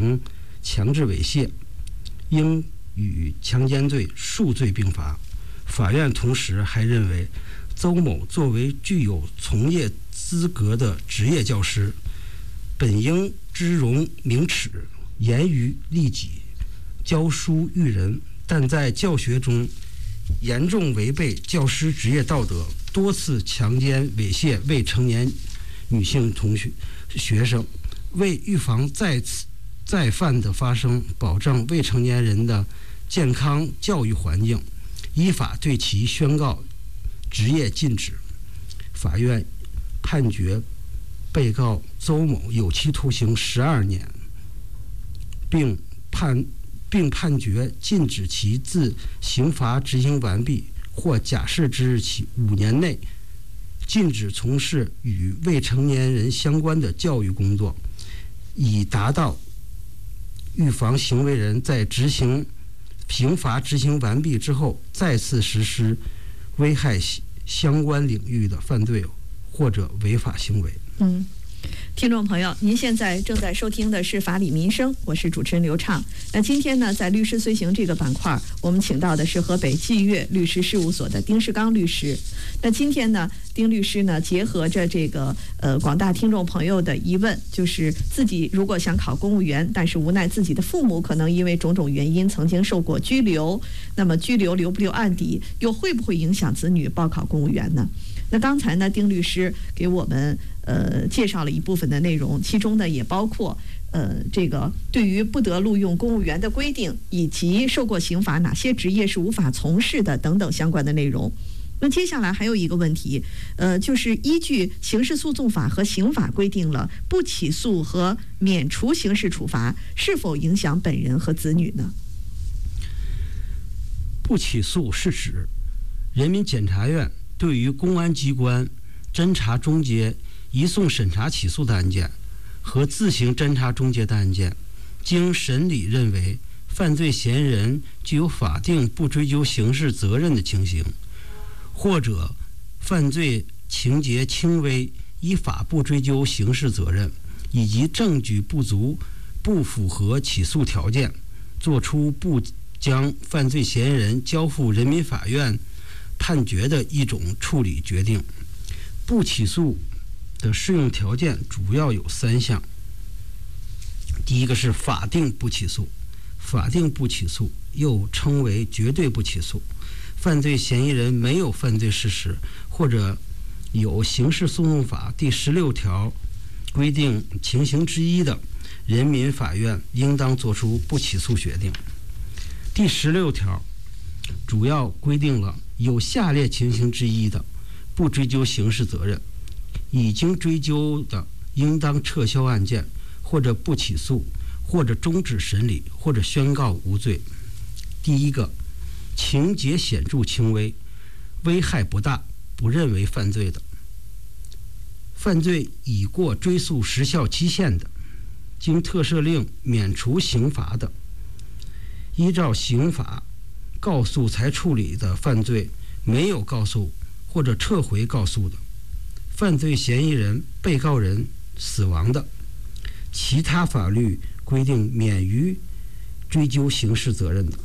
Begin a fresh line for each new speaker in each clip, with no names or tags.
成强制猥亵，应与强奸罪、数罪并罚。法院同时还认为，邹某作为具有从业资格的职业教师，本应知荣明耻，严于律己，教书育人，但在教学中严重违背教师职业道德，多次强奸猥亵未成年女性学生，为预防再犯的发生，保障未成年人的健康教育环境，依法对其宣告职业禁止。法院判决被告邹某有期徒刑12年，并判决禁止其自刑罚执行完毕或假释之日起5年内禁止从事与未成年人相关的教育工作，以达到预防行为人在刑罚执行完毕之后再次实施危害相关领域的犯罪或者违法行为。
听众朋友，您现在正在收听的是法理民生，我是主持人刘畅。那今天呢，在律师随行这个板块，我们请到的是河北霁悦律师事务所的丁世刚律师。那今天呢，丁律师呢，结合着这个广大听众朋友的疑问，就是自己如果想考公务员，但是无奈自己的父母可能因为种种原因曾经受过拘留，那么拘留留不留案底，又会不会影响子女报考公务员呢？那刚才呢，丁律师给我们介绍了一部分的内容，其中呢也包括这个对于不得录用公务员的规定，以及受过刑罚哪些职业是无法从事的等等相关的内容。那接下来还有一个问题，就是依据刑事诉讼法和刑法规定了不起诉和免除刑事处罚，是否影响本人和子女呢？
不起诉是指人民检察院对于公安机关侦查终结、移送审查起诉的案件和自行侦查终结的案件，经审理认为犯罪嫌疑人具有法定不追究刑事责任的情形，或者犯罪情节轻微，依法不追究刑事责任，以及证据不足、不符合起诉条件，作出不将犯罪嫌疑人交付人民法院判决的一种处理决定。不起诉的适用条件主要有3项。第一个是法定不起诉，法定不起诉又称为绝对不起诉，犯罪嫌疑人没有犯罪事实，或者有刑事诉讼法第16条规定情形之一的，人民法院应当作出不起诉决定。第16条主要规定了有下列情形之一的，不追究刑事责任，已经追究的应当撤销案件，或者不起诉，或者终止审理，或者宣告无罪。第一个，情节显著轻微，危害不大，不认为犯罪的，犯罪已过追诉时效期限的，经特赦令免除刑罚的，依照刑法告诉才处理的犯罪没有告诉或者撤回告诉的，犯罪嫌疑人、被告人死亡的，其他法律规定免于追究刑事责任的。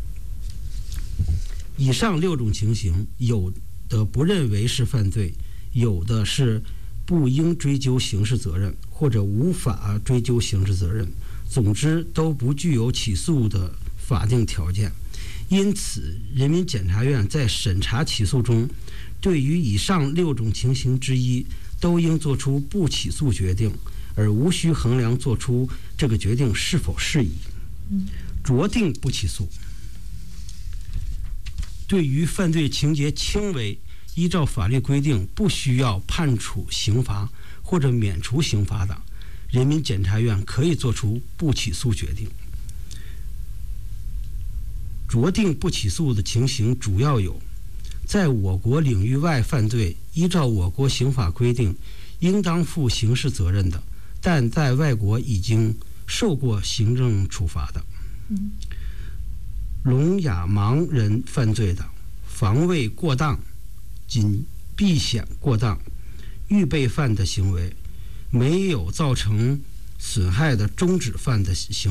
以上6种情形，有的不认为是犯罪，有的是不应追究刑事责任，或者无法追究刑事责任，总之都不具有起诉的法定条件。因此，人民检察院在审查起诉中，对于以上6种情形之一，都应作出不起诉决定，而无需衡量作出这个决定是否适宜。酌定不起诉，对于犯罪情节轻微，依照法律规定不需要判处刑罚或者免除刑罚的，人民检察院可以作出不起诉决定。酌定不起诉的情形主要有：在我国领域外犯罪，依照我国刑法规定应当负刑事责任的，但在外国已经受过行政处罚的；聋哑盲人犯罪的，防卫过当、仅避险过当、预备犯的行为没有造成损害的终止犯的行为。